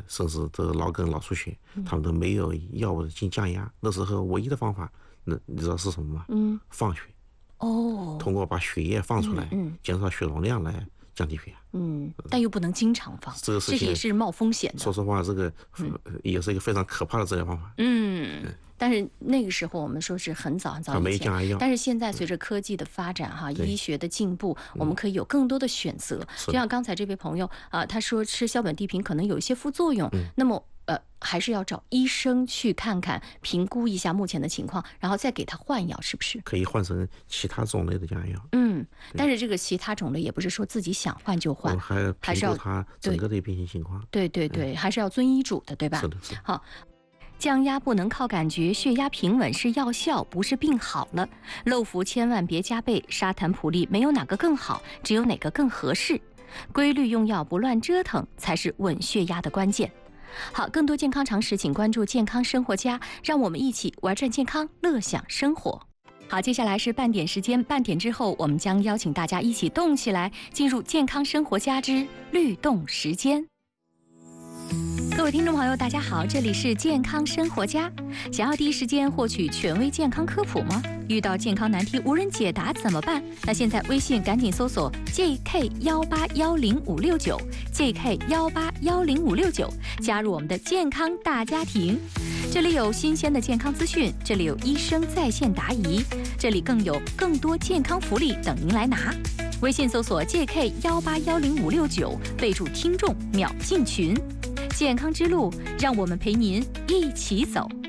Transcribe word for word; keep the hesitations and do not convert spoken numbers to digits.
甚至这个脑梗、脑出血，他们都没有药物进降压。那时候唯一的方法，那你知道是什么吗？嗯，放血。哦，通过把血液放出来，嗯，减少血容量来降低血压。 嗯，但又不能经常放， 这个事情也是冒风险的。 说实话，这个也是一个非常可怕的治疗方法。 嗯。嗯，但是那个时候我们说是很早很早以前， 没降压药。 但是现在随着科技的发展哈，医学的进步，我们可以有更多的选择。就像刚才这位朋友啊、呃，他说吃硝苯地平可能有一些副作用，嗯、那么呃还是要找医生去看看，评估一下目前的情况，然后再给他换药，是不是？ 可以换成其他种类的降压药。 嗯，但是这个其他种类也不是说自己想换就换， 还还是要他整个的病情情况。 对对对，嗯、还是要遵医嘱的，对吧？ 是的，是的。 好。降压不能靠感觉，血压平稳是药效，不是病好了。漏服千万别加倍，沙坦普利没有哪个更好，只有哪个更合适。规律用药，不乱折腾，才是稳血压的关键。好，更多健康常识，请关注健康生活家，让我们一起玩转健康，乐享生活。好，接下来是半点时间，半点之后，我们将邀请大家一起动起来，进入健康生活家之律动时间。各位听众朋友，大家好，这里是健康生活家。想要第一时间获取权威健康科普吗？遇到健康难题无人解答怎么办？那现在微信赶紧搜索 J K 一八一零五六九 J K 一八一零五六九，加入我们的健康大家庭。这里有新鲜的健康资讯，这里有医生在线答疑，这里更有更多健康福利等您来拿。微信搜索 J K 一八一零五六九，备注听众秒进群。健康之路，让我们陪您一起走。